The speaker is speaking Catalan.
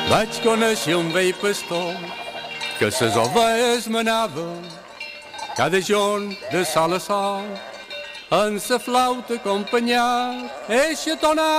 Vaig conèixer un vell pastor que ses ovelles manava cada jorn de sol a sol en sa flauta acompanyat eixa tonada